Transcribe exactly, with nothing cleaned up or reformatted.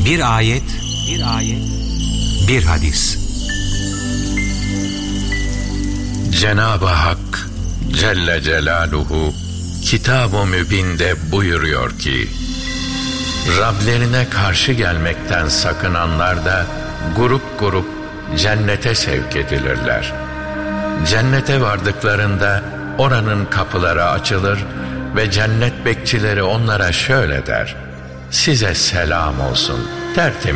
Bir ayet, bir ayet, bir hadis. Cenab-ı Hak Celle Celaluhu Kitab-ı Mübin'de buyuruyor ki, Rablerine karşı gelmekten sakınanlar da grup grup cennete sevk edilirler. Cennete vardıklarında oranın kapıları açılır ve cennet bekçileri onlara şöyle der: size selam olsun, tertemiz